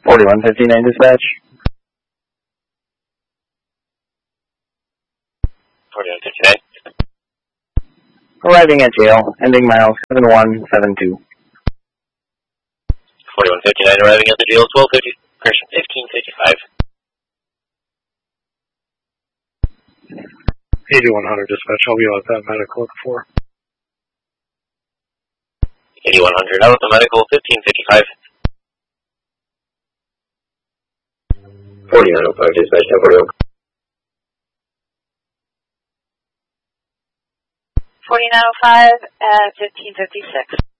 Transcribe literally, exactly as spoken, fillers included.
forty-one fifty-nine dispatch. forty-one fifty-nine. Arriving at jail, ending mile seven one seven two. forty-one fifty-nine arriving at the jail, twelve fifty, correction, fifteen fifty-five. eighty-one hundred dispatch, I'll be out at that medical at four. eighty-one hundred out at the medical, fifteen fifty-five. forty-nine oh five dispatch, temporary. forty-nine oh five at fifteen fifty-six.